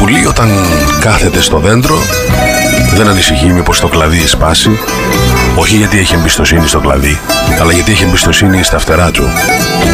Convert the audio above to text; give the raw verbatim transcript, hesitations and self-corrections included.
πουλί όταν κάθεται στο δέντρο δεν ανησυχεί μήπως το κλαδί σπάσει. Όχι γιατί έχει εμπιστοσύνη στο κλαδί, αλλά γιατί έχει εμπιστοσύνη στα φτερά του.